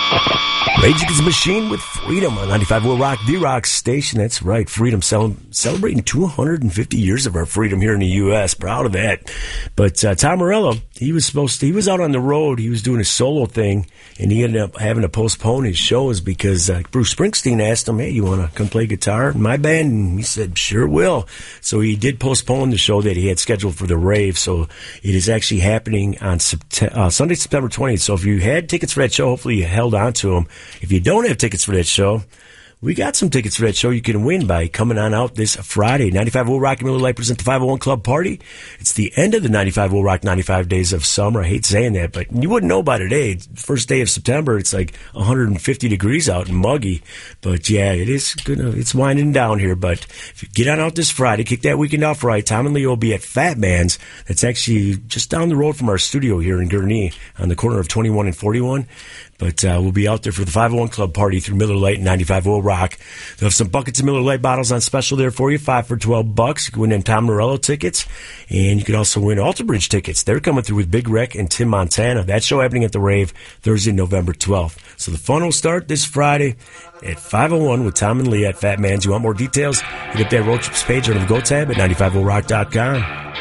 Rage Against the Machine with Freedom on 95 Will Rock, the rock station. That's right, Freedom, celebrating 250 years of our freedom here in the U.S. Proud of that. But Tom Morello, he was out on the road. He was doing a solo thing, and he ended up having to postpone his shows because Bruce Springsteen asked him, hey, you want to come play guitar in my band? And he said, sure will. So he did postpone the show that he had scheduled for the rave. So it is actually happening on Sunday, September 20th. So if you had tickets for that show, hopefully you held on to them. If you don't have tickets for that show, we got some tickets for that show you can win by coming on out this Friday. 95 Will Rock and Miller Lite present the 501 Club Party. It's the end of the 95 Will Rock 95 Days of Summer. I hate saying that, but you wouldn't know by today. First day of September, it's like 150 degrees out and muggy. But yeah, it's winding down here. But if you get on out this Friday, kick that weekend off right, Tom and Leo will be at Fat Man's. That's actually just down the road from our studio here in Gurnee on the corner of 21 and 41. But we'll be out there for the 501 Club Party through Miller Lite and 95 Will Rock. They'll have some buckets of Miller Lite bottles on special there for you, 5 for $12. You can win them Tom Morello tickets, and you can also win Alter Bridge tickets. They're coming through with Big Rec and Tim Montana. That show happening at the Rave Thursday, November 12th. So the fun will start this Friday at 501 with Tom and Lee at Fat Man's. You want more details? Hit up that Road Trips page under the Go tab at 95willrock.com.